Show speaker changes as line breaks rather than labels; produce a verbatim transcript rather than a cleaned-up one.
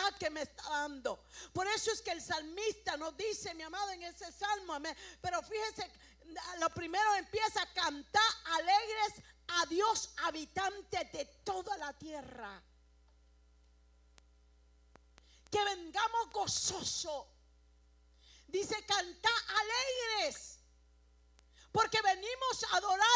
seguridad que me está dando. Por eso es que el salmista nos dice, mi amado, en ese salmo, amén. Pero fíjese, lo primero empieza a cantar alegres a Dios, habitante de toda la tierra. Que vengamos gozosos. Dice, cantad alegres, porque venimos a adorar